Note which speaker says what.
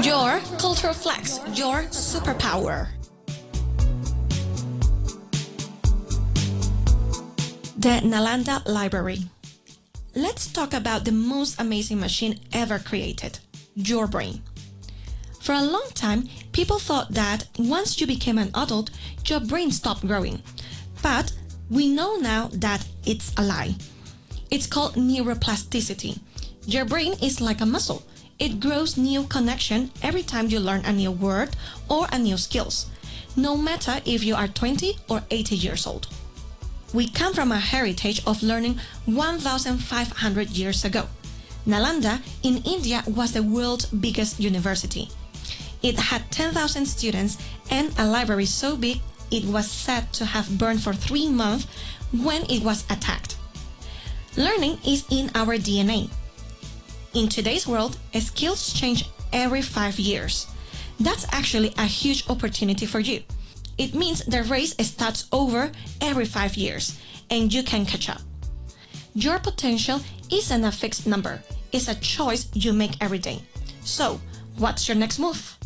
Speaker 1: Your cultural flex, your superpower. The Nalanda Library. Let's talk about the most amazing machine ever created, your brain. For a long time, people thought that once you became an adult, your brain stopped growing. But we know now that it's a lie. It's called neuroplasticity. Your brain is like a muscle. It grows new connection every time you learn a new word or a new skills, no matter if you are 20 or 80 years old. We come from a heritage of learning 1,500 years ago. Nalanda in India was the world's biggest university. It had 10,000 students and a library so big it was said to have burned for 3 months when it was attacked. Learning is in our DNA. In today's world, skills change every 5 years. That's actually a huge opportunity for you. It means the race starts over every 5 years, and you can catch up. Your potential isn't a fixed number. It's a choice you make every day. So, what's your next move?